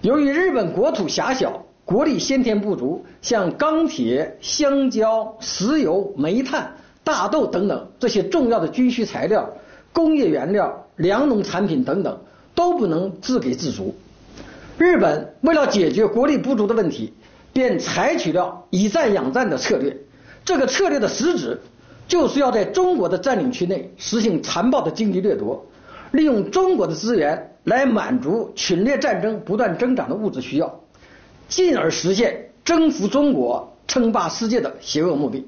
由于日本国土狭小，国力先天不足，像钢铁、香蕉、石油、煤炭、大豆等等这些重要的军需材料、工业原料、粮农产品等等都不能自给自足。日本为了解决国力不足的问题，便采取了以战养战的策略。这个策略的实质就是要在中国的占领区内实行残暴的经济掠夺，利用中国的资源来满足侵略战争不断增长的物质需要，进而实现征服中国、称霸世界的邪恶目的。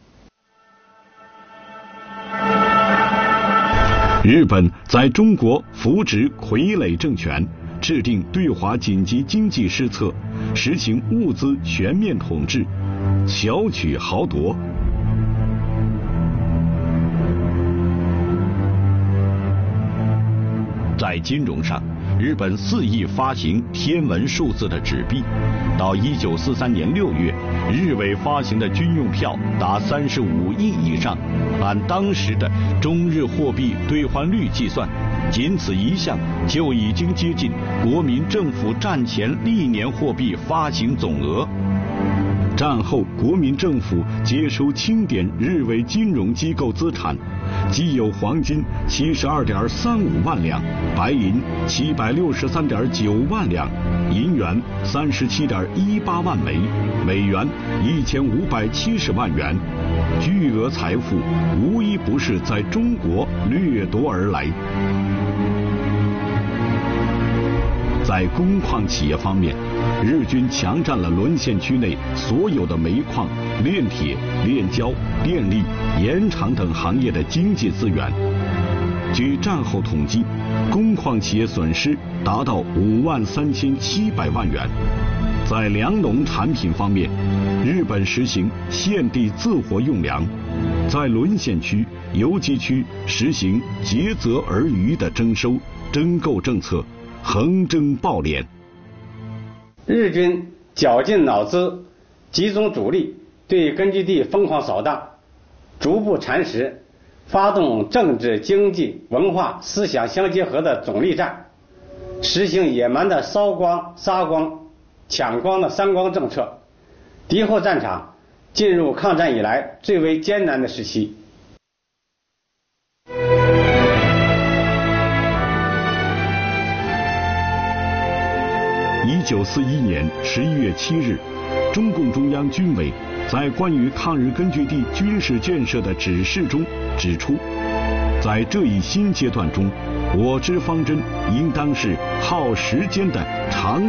日本在中国扶植傀儡政权，制定对华紧急经济施策，实行物资全面统治，巧取豪夺。在金融上，日本肆意发行天文数字的纸币，到1943年6月，日伪发行的军用票达35亿以上，按当时的中日货币兑换率计算，仅此一项就已经接近国民政府战前历年货币发行总额。战后国民政府接收清点日伪金融机构资产，既有黄金72.35万两，白银763.9万两，银元37.18万枚，美元1570万元，巨额财富无一不是在中国掠夺而来。在工矿企业方面，日军强占了沦陷区内所有的煤矿、炼铁、炼焦、电力、盐场等行业的经济资源。据战后统计，工矿企业损失达到53700万元。在粮农产品方面，日本实行现地自活用粮，在沦陷区、游击区实行竭泽而渔的征收、征购政策，横征暴敛。 日军绞尽脑汁，集中主力对根据地疯狂扫荡，逐步蚕食，发动政治、经济、文化、思想相结合的总力战，实行野蛮的烧光、杀光、抢光的三光政策。敌后战场进入抗战以来最为艰难的时期。 1941年11月7日，中共中央军委在关于抗日根据地军事建设的指示中指出，在这一新阶段中，我之方针应当是耗时间的长